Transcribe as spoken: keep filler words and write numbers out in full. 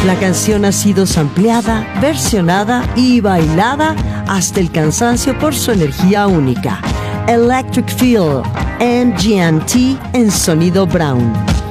La canción ha sido sampleada, versionada y bailada hasta el cansancio por su energía única. Electric Feel, M G M T en sonido Brown.